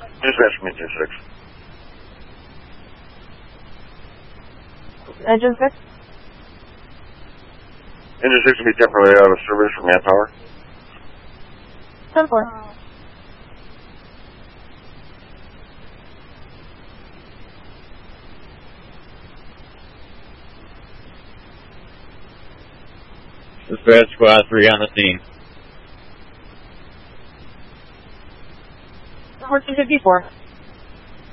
Dispatch from Engine 6. Engine 6? Engine 6 will be temporarily out of service for manpower. 10-4. Dispatch Squad 3 on the scene. 1454.